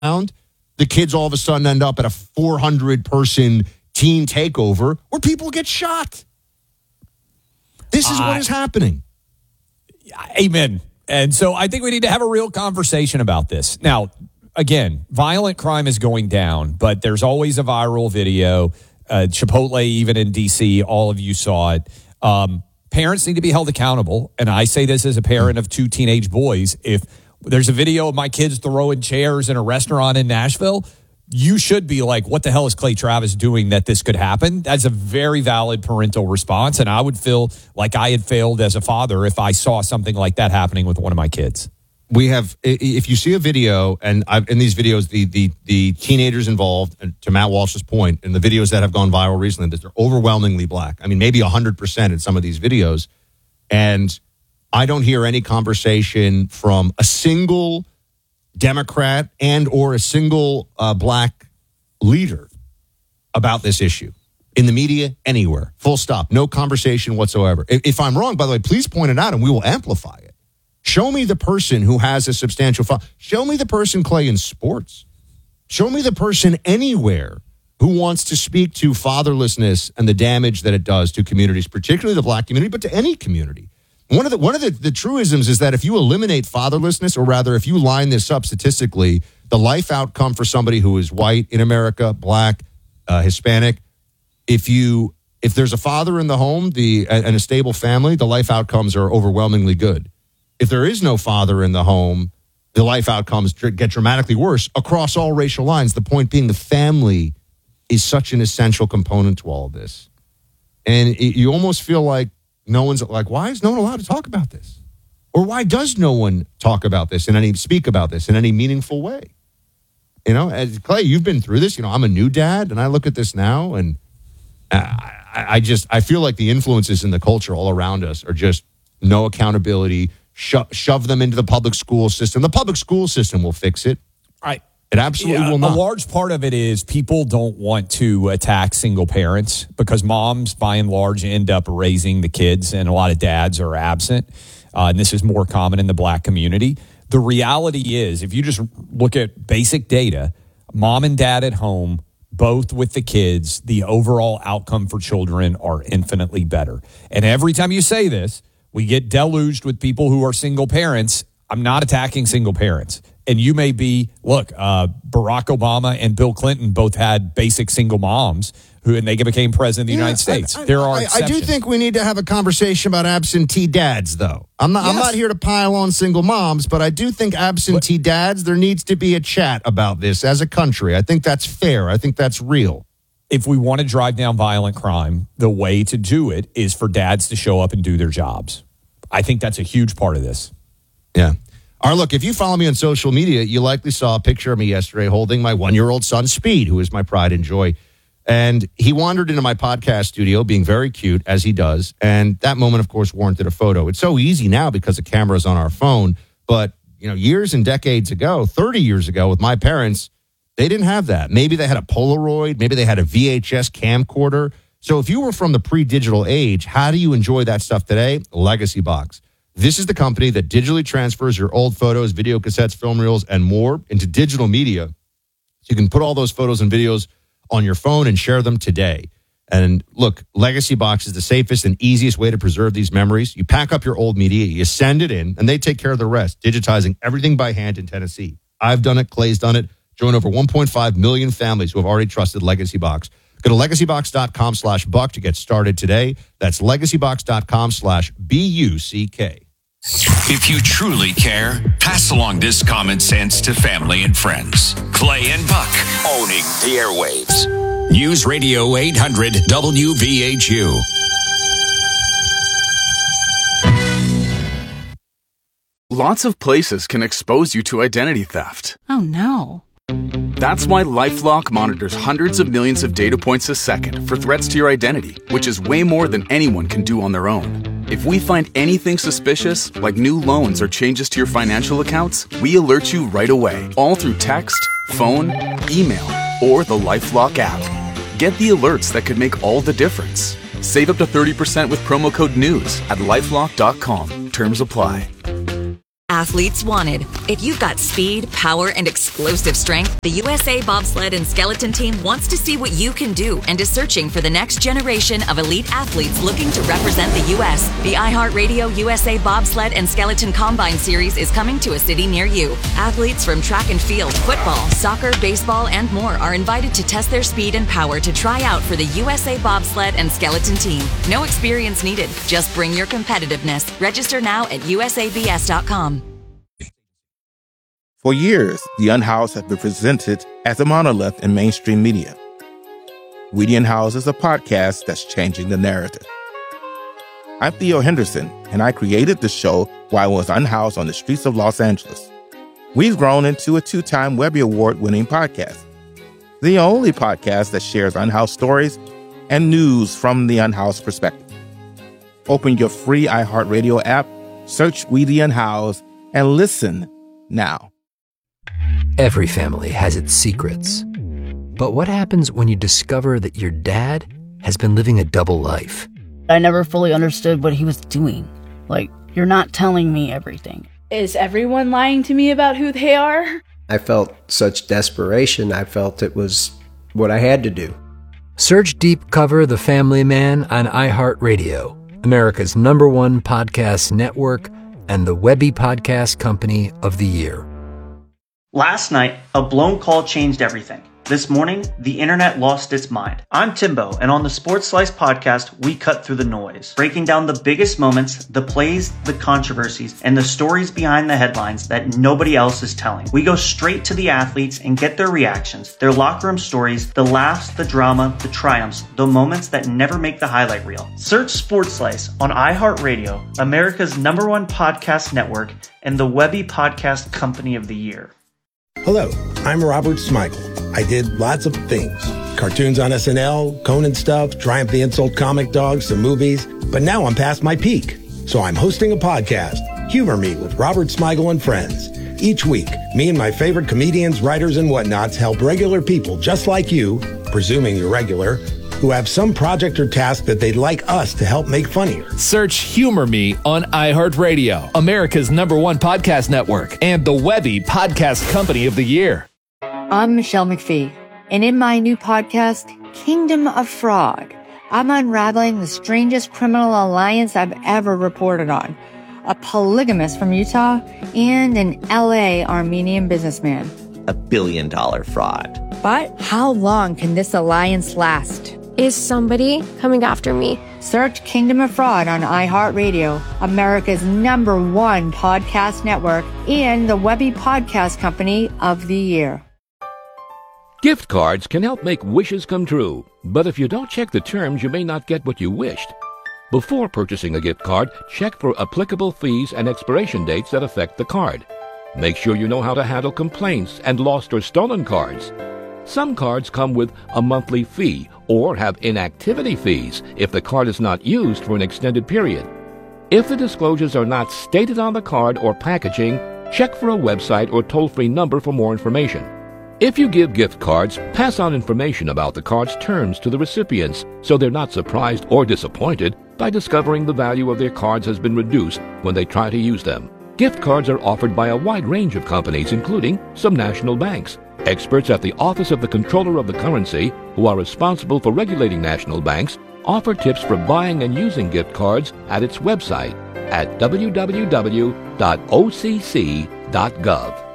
the kids all of a sudden end up at a 400-person teen takeover where people get shot. This is what is happening. Amen. And so I think we need to have a real conversation about this. Now, again, violent crime is going down, but there's always a viral video. Chipotle, even in D.C., all of you saw it. Parents need to be held accountable. And I say this as a parent of 2 teenage boys. If there's a video of my kids throwing chairs in a restaurant in Nashville, you should be like, what the hell is Clay Travis doing that this could happen? That's a very valid parental response. And I would feel like I had failed as a father if I saw something like that happening with one of my kids. We have, if you see a video, and in these videos, the teenagers involved, and to Matt Walsh's point, in the videos that have gone viral recently, they're overwhelmingly black. I mean, maybe 100% in some of these videos. And I don't hear any conversation from a single Democrat and or a single black leader about this issue in the media, anywhere. Full stop. No conversation whatsoever. If I'm wrong, by the way, please point it out and we will amplify it. Show me the person who has a substantial show me the person, Clay, in sports. Show me the person anywhere who wants to speak to fatherlessness and the damage that it does to communities, particularly the black community, but to any community. One of the truisms is that if you eliminate fatherlessness, or rather if you line this up statistically, the life outcome for somebody who is white in America, black, Hispanic, if there's a father in the home and a stable family, the life outcomes are overwhelmingly good. If there is no father in the home, the life outcomes get dramatically worse across all racial lines. The point being, the family is such an essential component to all of this. And you almost feel like no one's like, why is no one allowed to talk about this? Or why does no one talk about this speak about this in any meaningful way? You know, as Clay, you've been through this. You know, I'm a new dad, and I look at this now, and I feel like the influences in the culture all around us are just no accountability. Shove them into the public school system. The public school system will fix it. Right. It absolutely will not. A large part of it is people don't want to attack single parents because moms, by and large, end up raising the kids, and a lot of dads are absent. And this is more common in the black community. The reality is, if you just look at basic data, mom and dad at home, both with the kids, the overall outcome for children are infinitely better. And every time you say this, we get deluged with people who are single parents. I'm not attacking single parents. And you may be, Barack Obama and Bill Clinton both had basic single moms and they became president of the United States. There are exceptions. I do think we need to have a conversation about absentee dads, though. I'm not here to pile on single moms, but I do think absentee dads, there needs to be a chat about this as a country. I think that's fair. I think that's real. If we want to drive down violent crime, the way to do it is for dads to show up and do their jobs. I think that's a huge part of this. Yeah. All right, look, if you follow me on social media, you likely saw a picture of me yesterday holding my 1-year-old son, Speed, who is my pride and joy. And he wandered into my podcast studio, being very cute, as he does. And that moment, of course, warranted a photo. It's so easy now because the camera's on our phone. But, years and decades ago, 30 years ago, with my parents, they didn't have that. Maybe they had a Polaroid. Maybe they had a VHS camcorder. So if you were from the pre-digital age, how do you enjoy that stuff today? Legacy Box. This is the company that digitally transfers your old photos, video cassettes, film reels, and more into digital media. So you can put all those photos and videos on your phone and share them today. And look, Legacy Box is the safest and easiest way to preserve these memories. You pack up your old media, you send it in, and they take care of the rest, digitizing everything by hand in Tennessee. I've done it. Clay's done it. Join over 1.5 million families who have already trusted Legacy Box. Go to legacybox.com/buck to get started today. That's legacybox.com/BUCK. If you truly care, pass along this common sense to family and friends. Clay and Buck, owning the airwaves. News Radio 800 WVHU. Lots of places can expose you to identity theft. Oh, no. That's why LifeLock monitors hundreds of millions of data points a second for threats to your identity, which is way more than anyone can do on their own. If we find anything suspicious, like new loans or changes to your financial accounts, we alert you right away, all through text, phone, email, or the LifeLock app. Get the alerts that could make all the difference. Save up to 30% with promo code NEWS at LifeLock.com. Terms apply. Athletes wanted, If you've got speed, power, and explosive strength, the USA Bobsled and Skeleton Team wants to see what you can do and is searching for the next generation of elite athletes looking to represent the U.S. The iHeartRadio USA Bobsled and Skeleton Combine Series is coming to a city near you. Athletes from track and field, football, soccer, baseball, and more are invited to test their speed and power to try out for the USA Bobsled and Skeleton Team. No experience needed. Just bring your competitiveness. Register now at usabs.com. For years, The Unhoused has been presented as a monolith in mainstream media. We The Unhoused is a podcast that's changing the narrative. I'm Theo Henderson, and I created the show while I was unhoused on the streets of Los Angeles. We've grown into a 2-time Webby Award-winning podcast, the only podcast that shares unhoused stories and news from the unhoused perspective. Open your free iHeartRadio app, search We The Unhoused, and listen now. Every family has its secrets. But what happens when you discover that your dad has been living a double life? I never fully understood what he was doing. Like, you're not telling me everything. Is everyone lying to me about who they are? I felt such desperation. I felt it was what I had to do. Search Deep Cover The Family Man on iHeartRadio, America's #1 podcast network and the Webby Podcast Company of the Year. Last night, a blown call changed everything. This morning, the internet lost its mind. I'm Timbo, and on the Sports Slice podcast, we cut through the noise, breaking down the biggest moments, the plays, the controversies, and the stories behind the headlines that nobody else is telling. We go straight to the athletes and get their reactions, their locker room stories, the laughs, the drama, the triumphs, the moments that never make the highlight reel. Search Sports Slice on iHeartRadio, America's #1 podcast network, and the Webby Podcast Company of the Year. Hello, I'm Robert Smigel. I did lots of things. Cartoons on SNL, Conan stuff, Triumph the Insult Comic Dog, some movies. But now I'm past my peak. So I'm hosting a podcast, Humor Me with Robert Smigel and Friends. Each week, me and my favorite comedians, writers, and whatnots help regular people just like you, presuming you're regular, who have some project or task that they'd like us to help make funnier. Search Humor Me on iHeartRadio, America's #1 podcast network, and the Webby Podcast Company of the Year. I'm Michelle McPhee, and in my new podcast, Kingdom of Fraud, I'm unraveling the strangest criminal alliance I've ever reported on. A polygamist from Utah and an LA Armenian businessman. $1 billion fraud. But how long can this alliance last? Is somebody coming after me? Search Kingdom of Fraud on iHeartRadio, America's #1 podcast network, and the Webby Podcast Company of the Year. Gift cards can help make wishes come true, but if you don't check the terms, you may not get what you wished. Before purchasing a gift card, check for applicable fees and expiration dates that affect the card. Make sure you know how to handle complaints and lost or stolen cards. Some cards come with a monthly fee or have inactivity fees if the card is not used for an extended period. If the disclosures are not stated on the card or packaging, check for a website or toll-free number for more information. If you give gift cards, pass on information about the card's terms to the recipients so they're not surprised or disappointed by discovering the value of their cards has been reduced when they try to use them. Gift cards are offered by a wide range of companies, including some national banks. Experts at the Office of the Comptroller of the Currency, who are responsible for regulating national banks, offer tips for buying and using gift cards at its website at www.occ.gov.